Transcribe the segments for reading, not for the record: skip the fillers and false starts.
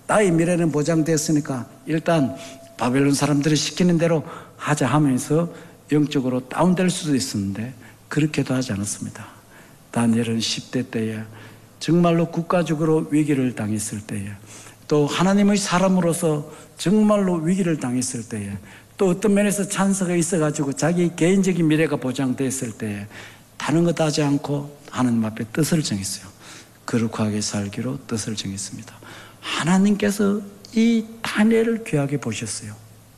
나의 미래는 보장되었으니까 일단 바벨론 사람들이 시키는 대로 하자 하면서 영적으로 다운될 수도 있었는데 그렇게도 하지 않았습니다. 다니엘은 10대 때에 정말로 국가적으로 위기를 당했을 때에, 또 하나님의 사람으로서 정말로 위기를 당했을 때에, 또 어떤 면에서 찬스가 있어가지고 자기 개인적인 미래가 보장됐을 때에 다른 것 하지 않고 하나님 앞에 뜻을 정했어요. 거룩하게 살기로 뜻을 정했습니다. 하나님께서 이 다니엘을 귀하게 보셨어요.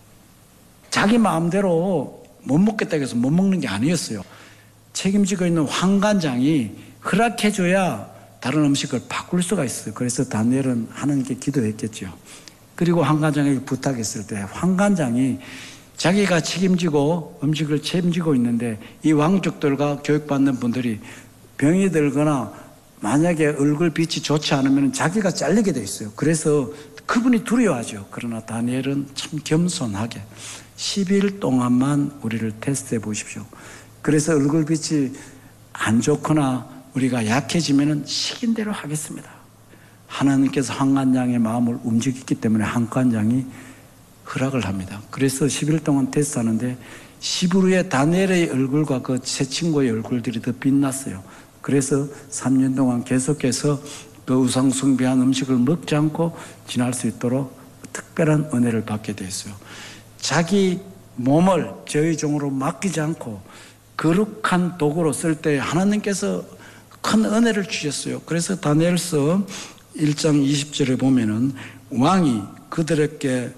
자기 마음대로 못 먹겠다고 해서 못 먹는 게 아니었어요. 책임지고 있는 환관장이 허락해줘야 다른 음식을 바꿀 수가 있어요. 그래서 다니엘은 하나님께 기도했겠죠. 그리고 환관장에게 부탁했을 때 환관장이 자기가 책임지고 음식을 책임지고 있는데 이 왕족들과 교육받는 분들이 병이 들거나 만약에 얼굴 빛이 좋지 않으면 자기가 잘리게 돼 있어요. 그래서 그분이 두려워하죠. 그러나 다니엘은 참 겸손하게 10일 동안만 우리를 테스트해 보십시오. 그래서 얼굴 빛이 안 좋거나 우리가 약해지면 시킨 대로 하겠습니다. 하나님께서 환관장의 마음을 움직였기 때문에 환관장이 허락을 합니다. 그래서 10일 동안 테스트하는데 10일 후에 다니엘의 얼굴과 그 세 친구의 얼굴들이 더 빛났어요. 그래서 3년 동안 계속해서 그 우상 숭배한 음식을 먹지 않고 지날 수 있도록 특별한 은혜를 받게 됐어요. 자기 몸을 저의 종으로 맡기지 않고 거룩한 도구로 쓸 때 하나님께서 큰 은혜를 주셨어요. 그래서 다니엘서 1장 20절에 보면은 왕이 그들에게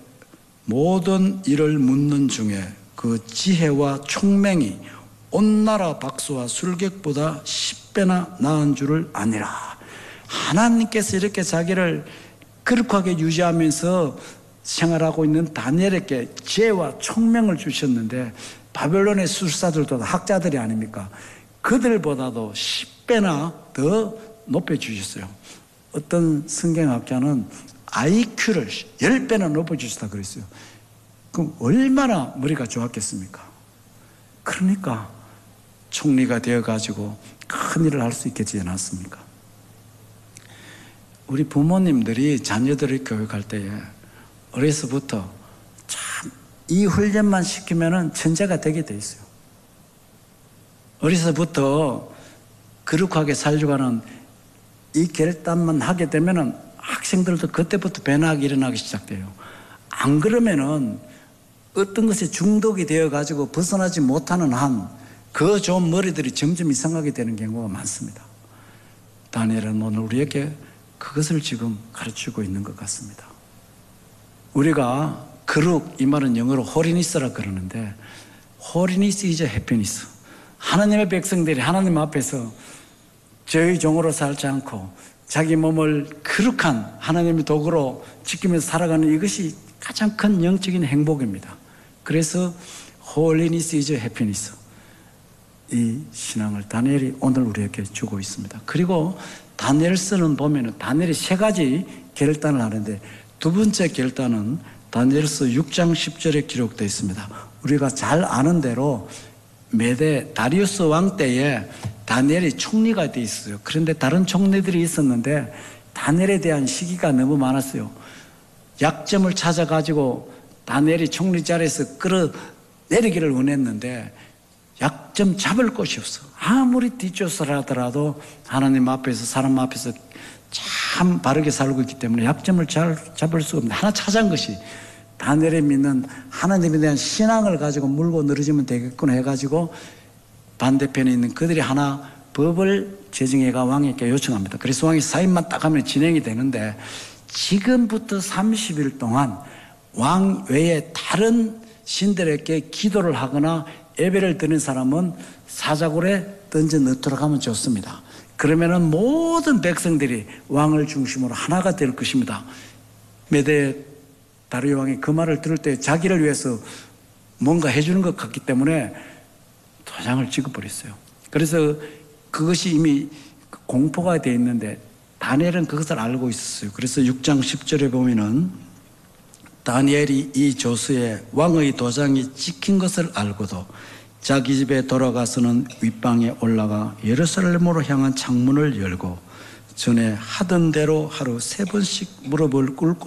모든 일을 묻는 중에 그 지혜와 총명이 온 나라 박수와 술객보다 10배나 나은 줄을 아니라. 하나님께서 이렇게 자기를 거룩하게 유지하면서 생활하고 있는 다니엘에게 지혜와 총명을 주셨는데 바벨론의 술사들도 학자들이 아닙니까? 그들보다도 10배나 더 높여주셨어요. 어떤 성경학자는 IQ를 10배나 높여주셨다 그랬어요. 그럼 얼마나 머리가 좋았겠습니까? 그러니까 총리가 되어가지고 큰 일을 할 수 있겠지 않았습니까? 우리 부모님들이 자녀들을 교육할 때에 어려서부터 참 이 훈련만 시키면은 천재가 되게 돼 있어요. 어려서부터 거룩하게 살려고 하는 이 결단만 하게 되면은 학생들도 그때부터 변화가 일어나기 시작돼요. 안 그러면은 어떤 것에 중독이 되어가지고 벗어나지 못하는 한 그 좋은 머리들이 점점 이상하게 되는 경우가 많습니다. 다니엘은 오늘 우리에게 그것을 지금 가르치고 있는 것 같습니다. 우리가 거룩, 이 말은 영어로 holiness라 그러는데 holiness is happiness. 하나님의 백성들이 하나님 앞에서 저의 종으로 살지 않고 자기 몸을 거룩한 하나님의 도구로 지키면서 살아가는 이것이 가장 큰 영적인 행복입니다. 그래서 holiness is happiness. 이 신앙을 다니엘이 오늘 우리에게 주고 있습니다. 그리고 다니엘서는 보면은 다니엘이 세 가지 결단을 하는데 두 번째 결단은 다니엘서 6장 10절에 기록되어 있습니다. 우리가 잘 아는 대로 메대 다리우스 왕 때에 다니엘이 총리가 되어 있어요. 그런데 다른 총리들이 있었는데 다니엘에 대한 시기가 너무 많았어요. 약점을 찾아가지고 다니엘이 총리 자리에서 끌어내리기를 원했는데 약점 잡을 곳이 없어. 아무리 뒷조사를 하더라도 하나님 앞에서 사람 앞에서 참 바르게 살고 있기 때문에 약점을 잘 잡을 수가 없는데 하나 찾은 것이 다니엘이 믿는 하나님에 대한 신앙을 가지고 물고 늘어지면 되겠구나 해가지고 반대편에 있는 그들이 하나 법을 제정해가 왕에게 요청합니다. 그래서 왕이 사인만 딱 하면 진행이 되는데 지금부터 30일 동안 왕 외에 다른 신들에게 기도를 하거나 예배를 드리는 사람은 사자굴에 던져 넣도록 하면 좋습니다. 그러면은 모든 백성들이 왕을 중심으로 하나가 될 것입니다. 메대 다리오 왕이 그 말을 들을 때 자기를 위해서 뭔가 해주는 것 같기 때문에 도장을 찍어버렸어요. 그래서 그것이 이미 공포가 되어 있는데 다니엘은 그것을 알고 있었어요. 그래서 6장 10절에 보면은 다니엘이 이 조서에 왕의 도장이 찍힌 것을 알고도 자기 집에 돌아가서는 윗방에 올라가 예루살렘으로 향한 창문을 열고 전에 하던 대로 하루 3번씩 무릎을 꿇고